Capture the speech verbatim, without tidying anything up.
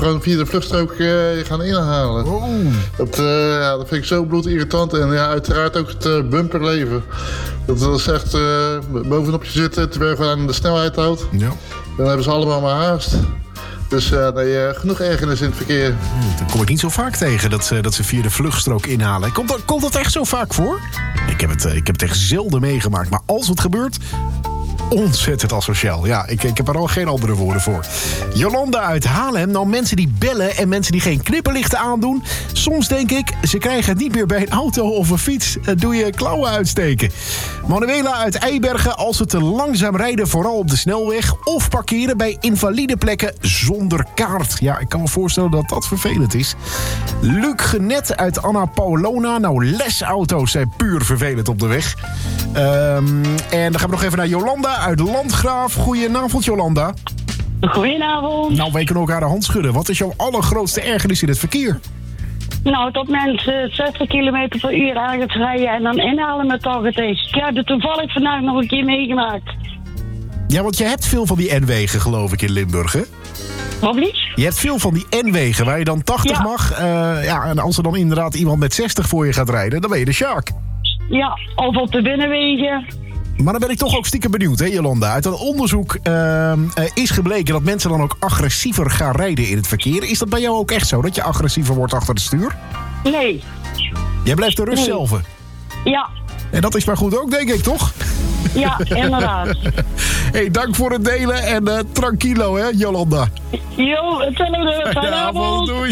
gewoon via de vluchtstrook uh, gaan inhalen. Oh. Dat, uh, ja, dat vind ik zo bloedirritant. En ja, uiteraard ook het uh, bumperleven. Dat, dat is echt uh, bovenop je zitten terwijl je gewoon aan de snelheid houdt. Ja. Dan hebben ze allemaal maar haast. Dus uh, nee, uh, genoeg ergernis in het verkeer. Hmm, dat kom ik niet zo vaak tegen, dat ze, dat ze via de vluchtstrook inhalen. Komt dat, komt dat echt zo vaak voor? Ik heb, het, ik heb het echt zelden meegemaakt. Maar als het gebeurt, ontzettend asociaal. Ja, ik, ik heb er al geen andere woorden voor. Jolanda uit Haarlem. Nou, mensen die bellen en mensen die geen knipperlichten aandoen. Soms denk ik, ze krijgen het niet meer bij een auto of een fiets. Doe je klauwen uitsteken. Manuela uit Eibergen. Als ze te langzaam rijden, vooral op de snelweg. Of parkeren bij invalide plekken zonder kaart. Ja, ik kan me voorstellen dat dat vervelend is. Luc Genet uit Anna Paulona. Nou, lesauto's zijn puur vervelend op de weg. Um, en dan gaan we nog even naar Jolanda uit Landgraaf. Goedenavond, Jolanda. Goedenavond. Nou, wij kunnen elkaar de hand schudden. Wat is jouw allergrootste ergernis in het verkeer? Nou, dat mensen zestig kilometer per uur ergens rijden en dan inhalen met toch het is. Ik heb het toevallig vandaag nog een keer meegemaakt. Ja, want je hebt veel van die N-wegen, geloof ik, in Limburg, hè? Wat niet? Je hebt veel van die N-wegen waar je dan tachtig ja. mag. Uh, ja, en als er dan inderdaad iemand met zestig voor je gaat rijden, dan ben je de shark. Ja, of op de binnenwegen. Maar dan ben ik toch ook stiekem benieuwd, hè, Jolanda. Uit een onderzoek uh, uh, is gebleken dat mensen dan ook agressiever gaan rijden in het verkeer. Is dat bij jou ook echt zo, dat je agressiever wordt achter het stuur? Nee. Jij blijft de rust nee. zelf. Ja. En dat is maar goed ook, denk ik, toch? Ja, inderdaad. Hey, dank voor het delen en uh, tranquilo, hè, Jolanda. Jo, hetzelfde. Fijne avond. Doei.